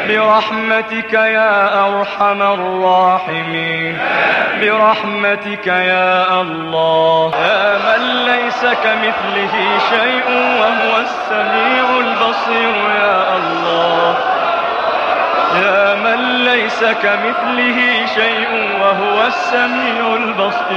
برحمتك يا أرحم الراحمين، برحمتك يا الله. يا من ليس كمثله شيء وهو السميع البصير يا الله، يا من ليس كمثله شيء وهو السميع البصير.